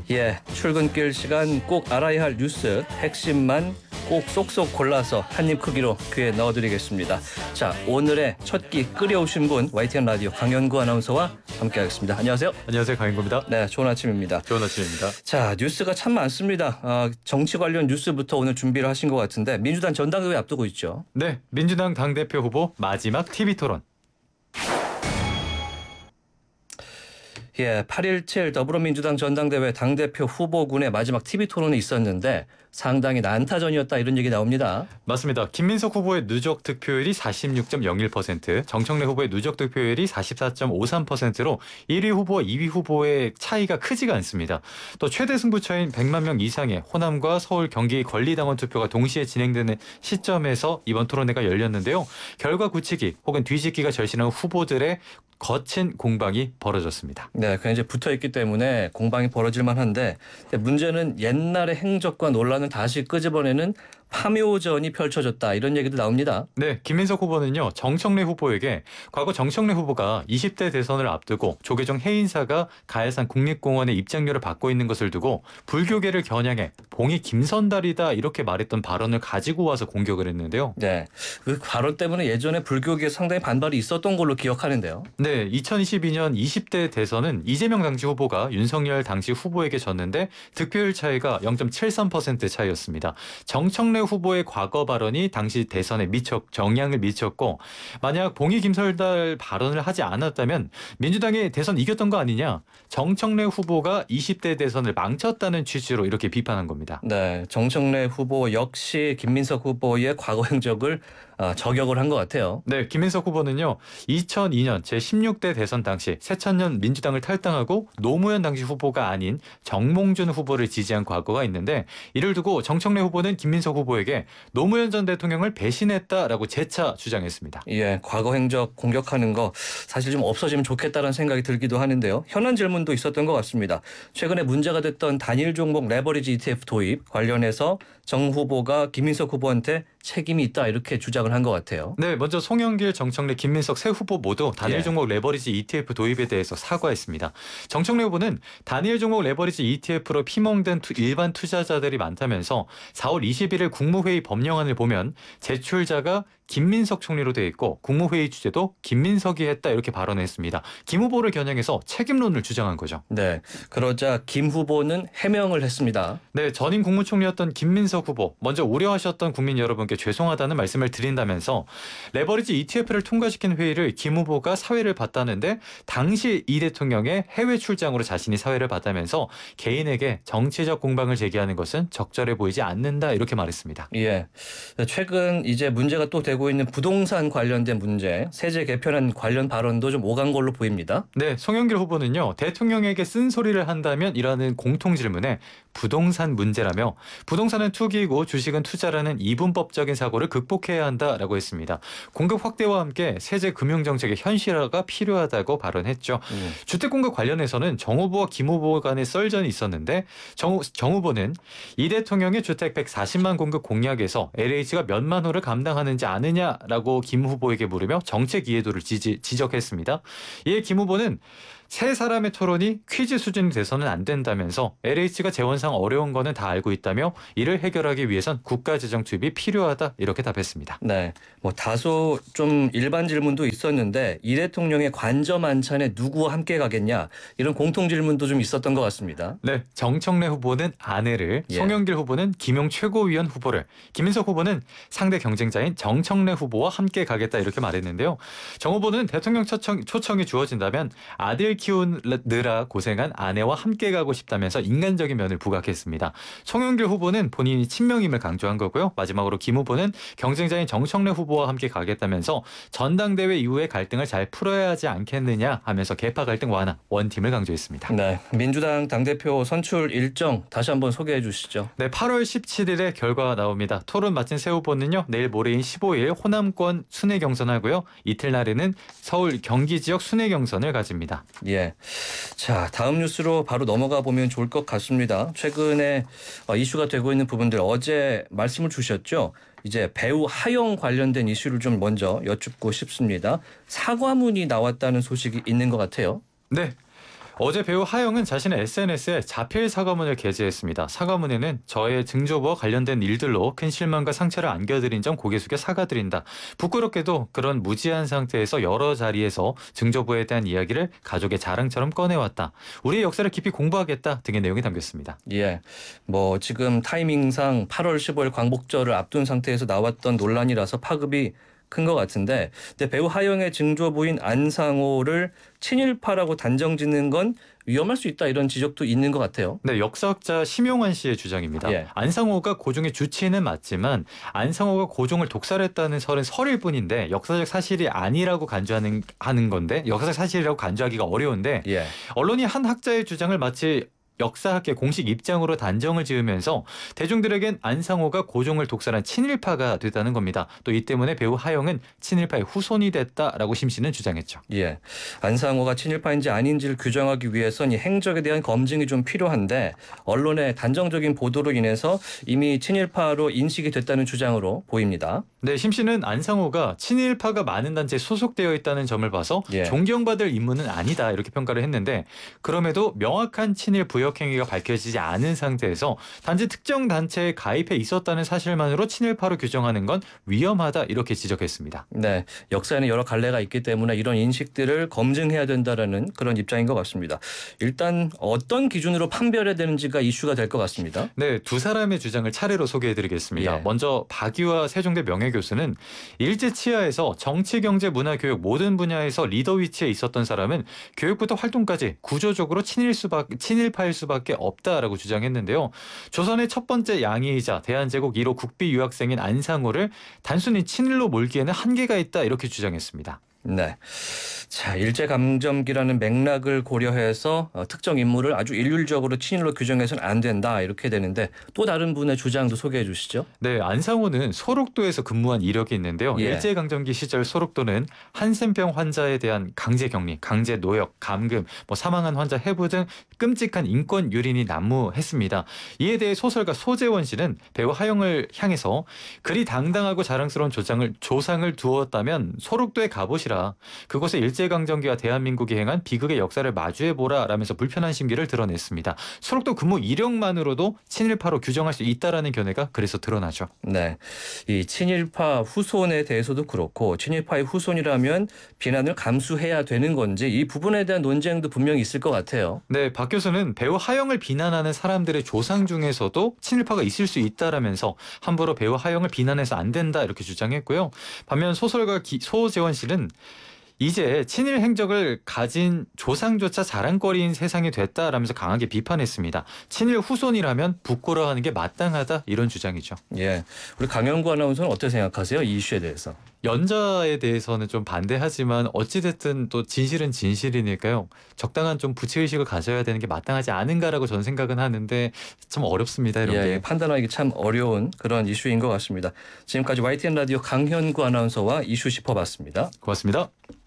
예, 출근길 시간 꼭 알아야 할 뉴스 핵심만 꼭 쏙쏙 골라서 한 입 크기로 귀에 넣어드리겠습니다. 자, 오늘의 첫 끼 끓여오신 분 YTN 라디오 강현구 아나운서와 함께하겠습니다. 안녕하세요. 안녕하세요, 강현구입니다. 네, 좋은 아침입니다. 좋은 아침입니다. 자, 뉴스가 참 많습니다. 정치 관련 뉴스부터 오늘 준비를 하신 것 같은데 민주당 전당대회 앞두고 있죠. 네, 민주당 당대표 후보 마지막 TV토론. 예, 8.17 더불어민주당 전당대회 당대표 후보군의 마지막 TV토론이 있었는데 상당히 난타전이었다 이런 얘기 나옵니다. 맞습니다. 김민석 후보의 누적 득표율이 46.01%, 정청래 후보의 누적 득표율이 44.53%로 1위 후보와 2위 후보의 차이가 크지가 않습니다. 또 최대 승부처인 100만 명 이상의 호남과 서울, 경기 권리당원 투표가 동시에 진행되는 시점에서 이번 토론회가 열렸는데요. 결과 굳히기 혹은 뒤집기가 절실한 후보들의 거친 공방이 벌어졌습니다. 네, 그냥 이제 붙어있기 때문에 공방이 벌어질 만한데 문제는 옛날의 행적과 논란을 다시 끄집어내는 파묘전이 펼쳐졌다 이런 얘기도 나옵니다. 네, 김민석 후보는요, 정청래 후보에게 과거 정청래 후보가 20대 대선을 앞두고 조계종 해인사가 가야산 국립공원에 입장료를 받고 있는 것을 두고 불교계를 겨냥해 봉이 김선달이다 이렇게 말했던 발언을 가지고 와서 공격을 했는데요. 네, 그 발언 때문에 예전에 불교계에 상당히 반발이 있었던 걸로 기억하는데요. 네, 2022년 20대 대선은 이재명 당시 후보가 윤석열 당시 후보에게 졌는데 득표율 차이가 0.73% 차이였습니다. 정청래 후보의 과거 발언이 당시 대선에 영향을 미쳤고 만약 봉이 김설달 발언을 하지 않았다면 민주당이 대선 이겼던 거 아니냐, 정청래 후보가 20대 대선을 망쳤다는 취지로 이렇게 비판한 겁니다. 네, 정청래 후보 역시 김민석 후보의 과거 행적을 저격을 한 것 같아요. 네, 김민석 후보는요, 2002년 제16대 대선 당시 새천년 민주당을 탈당하고 노무현 당시 후보가 아닌 정몽준 후보를 지지한 과거가 있는데 이를 두고 정청래 후보는 김민석 후보에게 노무현 전 대통령을 배신했다라고 재차 주장했습니다. 예, 과거 행적 공격하는 거 사실 좀 없어지면 좋겠다는 생각이 들기도 하는데요. 현안 질문도 있었던 것 같습니다. 최근에 문제가 됐던 단일 종목 레버리지 ETF 도입 관련해서 정 후보가 김민석 후보한테 책임이 있다 이렇게 주장을 한 것 같아요. 네, 먼저 송영길, 정청래, 김민석 세 후보 모두 단일 예. 종목 레버리지 ETF 도입에 대해서 사과했습니다. 정청래 후보는 단일 종목 레버리지 ETF로 피멍든 일반 투자자들이 많다면서 4월 21일 국무회의 법령안을 보면 제출자가 김민석 총리로 돼 있고 국무회의 주재도 김민석이 했다 이렇게 발언했습니다. 김 후보를 겨냥해서 책임론을 주장한 거죠. 네, 그러자 김 후보는 해명을 했습니다. 네, 전임 국무총리였던 김민석 후보, 먼저 우려하셨던 국민 여러분께 죄송하다는 말씀을 드린다면서 레버리지 ETF를 통과시킨 회의를 김 후보가 사회를 봤다는데 당시 이 대통령의 해외 출장으로 자신이 사회를 봤다면서 개인에게 정치적 공방을 제기하는 것은 적절해 보이지 않는다 이렇게 말했습니다. 예, 최근 이제 문제가 또 되고 있는 부동산 관련된 문제, 세제 개편안 관련 발언도 좀 오간 걸로 보입니다. 네, 송영길 후보는요, 대통령에게 쓴소리를 한다면 이라는 공통 질문에 부동산 문제라며 부동산은 투기이고 주식은 투자라는 이분법적인 사고를 극복해야 한다라고 했습니다. 공급 확대와 함께 세제 금융정책의 현실화가 필요하다고 발언했죠. 주택 공급 관련해서는 정 후보와 김 후보 간의 썰전이 있었는데 정 후보는 이 대통령의 주택 140만 공급 공약에서 LH가 몇만 호를 감당하는지 아느냐라고 김 후보에게 물으며 정책 이해도를 지적했습니다. 이에 김 후보는 세 사람의 토론이 퀴즈 수준이 돼서는 안 된다면서 LH가 재원상 어려운 거는 다 알고 있다며 이를 해결하기 위해선 국가재정 투입이 필요하다 이렇게 답했습니다. 네, 뭐 다소 좀 일반 질문도 있었는데 이 대통령의 관저 만찬에 누구와 함께 가겠냐 이런 공통 질문도 좀 있었던 것 같습니다. 네, 정청래 후보는 아내를, 예. 송영길 후보는 김용 최고위원 후보를, 김민석 후보는 상대 경쟁자인 정청래 후보와 함께 가겠다 이렇게 말했는데요. 정 후보는 대통령 초청이 주어진다면 아들 키우느라 고생한 아내와 함께 가고 싶다면서 인간적인 면을 부각했습니다. 송영길 후보는 본인이 친명임을 강조한 거고요. 마지막으로 김 후보는 경쟁자인 정청래 후보와 함께 가겠다면서 전당대회 이후에 갈등을 잘 풀어야 하지 않겠느냐 하면서 계파 갈등 완화, 원팀을 강조했습니다. 네, 민주당 당대표 선출 일정 다시 한번 소개해 주시죠. 네, 8월 17일에 결과가 나옵니다. 토론 마친 세 후보는요, 내일 모레인 15일 호남권 순회 경선하고요. 이틀날에는 서울 경기 지역 순회 경선을 가집니다. 예. 자, 다음 뉴스로 바로 넘어가 보면 좋을 것 같습니다. 최근에 이슈가 되고 있는 부분들 어제 말씀을 주셨죠. 이제 배우 하영 관련된 이슈를 좀 먼저 여쭙고 싶습니다. 사과문이 나왔다는 소식이 있는 것 같아요. 네. 어제 배우 하영은 자신의 SNS에 자필 사과문을 게재했습니다. 사과문에는 저의 증조부와 관련된 일들로 큰 실망과 상처를 안겨드린 점 고개 숙여 사과드린다. 부끄럽게도 그런 무지한 상태에서 여러 자리에서 증조부에 대한 이야기를 가족의 자랑처럼 꺼내왔다. 우리의 역사를 깊이 공부하겠다 등의 내용이 담겼습니다. 예, 뭐 지금 타이밍상 8월 15일 광복절을 앞둔 상태에서 나왔던 논란이라서 파급이 큰 것 같은데, 근데 배우 하영의 증조부인 안상호를 친일파라고 단정짓는 건 위험할 수 있다 이런 지적도 있는 것 같아요. 네, 역사학자 심용환 씨의 주장입니다. 예. 안상호가 고종의 주치의는 맞지만 안상호가 고종을 독살했다는 설은 설일 뿐인데 역사적 사실이 아니라고 하는 건데 역사적 사실이라고 간주하기가 어려운데 예. 언론이 한 학자의 주장을 마치 역사학계 공식 입장으로 단정을 지으면서 대중들에겐 안상호가 고종을 독살한 친일파가 됐다는 겁니다. 또 이 때문에 배우 하영은 친일파의 후손이 됐다라고 심씨는 주장했죠. 예. 안상호가 친일파인지 아닌지를 규정하기 위해선 이 행적에 대한 검증이 좀 필요한데, 언론의 단정적인 보도로 인해서 이미 친일파로 인식이 됐다는 주장으로 보입니다. 네, 심씨는 안상호가 친일파가 많은 단체에 소속되어 있다는 점을 봐서 예. 존경받을 인물은 아니다 이렇게 평가를 했는데, 그럼에도 명확한 친일 부역 행위가 밝혀지지 않은 상태에서 단지 특정 단체에 가입해 있었다는 사실만으로 친일파로 규정하는 건 위험하다 이렇게 지적했습니다. 네, 역사에는 여러 갈래가 있기 때문에 이런 인식들을 검증해야 된다라는 그런 입장인 것 같습니다. 일단 어떤 기준으로 판별해야 되는지가 이슈가 될 것 같습니다. 네, 두 사람의 주장을 차례로 소개해드리겠습니다. 예. 먼저 박유아 세종대 명예교수는 일제 치하에서 정치, 경제, 문화, 교육 모든 분야에서 리더 위치에 있었던 사람은 교육부터 활동까지 구조적으로 친일파일 수밖에 없다라고 주장했는데요. 조선의 첫 번째 양의이자 대한제국 1호 국비 유학생인 안상호를 단순히 친일로 몰기에는 한계가 있다 이렇게 주장했습니다. 네. 자, 일제감점기라는 맥락을 고려해서 특정 인물을 아주 일률적으로 친일로 규정해서는 안 된다 이렇게 되는데, 또 다른 분의 주장도 소개해 주시죠. 네, 안상호는 소록도에서 근무한 이력이 있는데요. 예. 일제강점기 시절 소록도는 한센병 환자에 대한 강제격리, 강제노역, 감금, 사망한 환자 해부 등 끔찍한 인권 유린이 난무했습니다. 이에 대해 소설가 소재원 씨는 배우 하영을 향해서 그리 당당하고 자랑스러운 조상을 두었다면 소록도에 가보시라. 그곳에 일제강점기와 대한민국이 행한 비극의 역사를 마주해보라 라면서 불편한 심기를 드러냈습니다. 소록도 근무 이력만으로도 친일파로 규정할 수 있다라는 견해가 그래서 드러나죠. 네, 이 친일파 후손에 대해서도 그렇고, 친일파의 후손이라면 비난을 감수해야 되는 건지 이 부분에 대한 논쟁도 분명히 있을 것 같아요. 네, 박 교수는 배우 하영을 비난하는 사람들의 조상 중에서도 친일파가 있을 수 있다라면서 함부로 배우 하영을 비난해서 안 된다 이렇게 주장했고요. 반면 소설가 소재원 씨는 이제 친일 행적을 가진 조상조차 자랑거리인 세상이 됐다라면서 강하게 비판했습니다. 친일 후손이라면 부끄러워하는 게 마땅하다 이런 주장이죠. 예, 우리 강영구 아나운서는 어떻게 생각하세요? 이 이슈에 대해서. 연자에 대해서는 좀 반대하지만 어찌됐든 또 진실은 진실이니까요. 적당한 좀 부채의식을 가져야 되는 게 마땅하지 않은가라고 저는 생각은 하는데 참 어렵습니다. 이런 게. 판단하기 참 어려운 그런 이슈인 것 같습니다. 지금까지 YTN 라디오 강현구 아나운서와 이슈 짚어봤습니다. 고맙습니다.